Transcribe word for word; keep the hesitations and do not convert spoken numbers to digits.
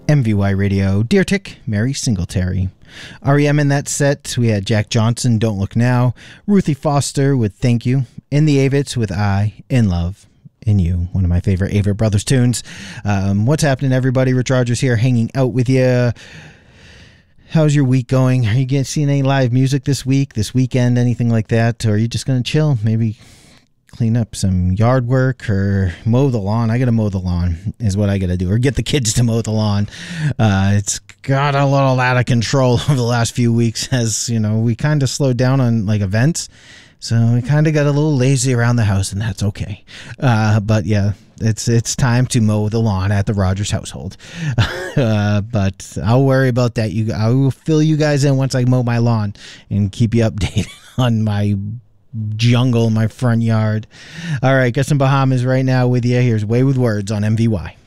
M V Y Radio, Deer Tick, Mary Singletary. R E M in that set, we had Jack Johnson, Don't Look Now, Ruthie Foster with Thank You, In the Avets with I, In Love, In You, one of my favorite Avett Brothers tunes. Um, what's happening, everybody? Rich Rogers here, hanging out with you. How's your week going? Are you getting seeing any live music this week, this weekend, anything like that? Or are you just going to chill? Maybe clean up some yard work or mow the lawn. I got to mow the lawn is what I got to do, or get the kids to mow the lawn. Uh, it's got a little out of control over the last few weeks, as you know, we kind of slowed down on like events. So we kind of got a little lazy around the house, and that's okay. Uh, but yeah, it's it's time to mow the lawn at the Rogers household. uh, but I'll worry about that. You, I will fill you guys in once I mow my lawn and keep you updated on my jungle in my front yard. All right, got some Bahamas right now with you. Here's Way with Words on M V Y.